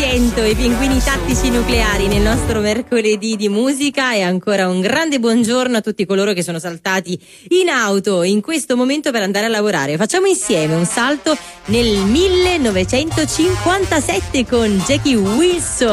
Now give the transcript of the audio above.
100, i pinguini tattici nucleari nel nostro mercoledì di musica, e ancora un grande buongiorno a tutti coloro che sono saltati in auto in questo momento per andare a lavorare. Facciamo insieme un salto nel 1957 con Jackie Wilson.